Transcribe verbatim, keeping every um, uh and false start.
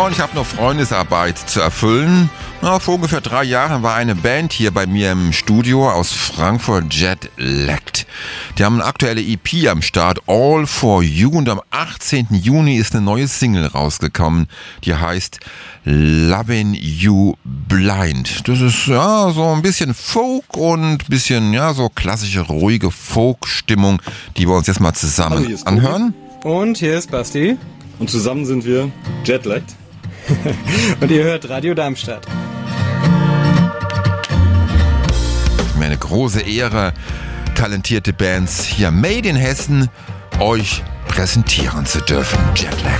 Und ich habe noch Freundesarbeit zu erfüllen. Na, vor ungefähr drei Jahren war eine Band hier bei mir im Studio aus Frankfurt, Jetlagged. Die haben eine aktuelle E P am Start, All for You. Und am achtzehnten Juni ist eine neue Single rausgekommen, die heißt Lovin' You Blind. Das ist ja so ein bisschen Folk und ein bisschen ja so klassische, ruhige Folk-Stimmung, die wir uns jetzt mal zusammen Hallo, anhören. Und hier ist Basti. Und zusammen sind wir Jetlagged. Und ihr hört Radio Darmstadt. Mir eine große Ehre, talentierte Bands hier made in Hessen euch präsentieren zu dürfen. Jetlagged.